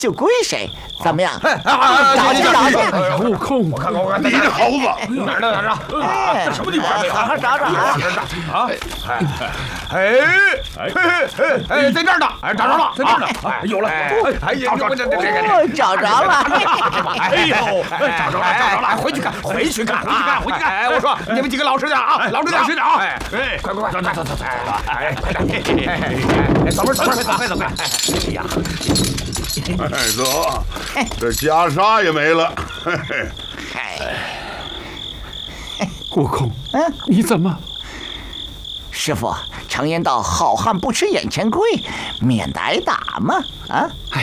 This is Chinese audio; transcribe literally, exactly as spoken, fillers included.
就归谁，怎么样？ 找去找去！ 悟空， 我看看，我看你这猴子， 哪儿呢？哪儿呢？啊，这什么地方还没有？ 好好找找啊！ 啊！哎哎哎哎，在这儿呢！哎，找着了，在这儿呢！哎，有了！哎呀，我这这这哦，找着了！ 哎呦，找着了，找着了！回去看，回去看，回去看，回去看！哎，我说你们几个老实点啊，老实点，老实点啊！哎哎，快快快，走走走走！哎，快点！哎哎，走门走门走快走快！哎呀！ 哎，走，这袈裟也没了。嘿嘿。 悟空， 嗯， 你怎么？ 师傅，常言道，好汉不吃眼前亏，免得挨打嘛。啊。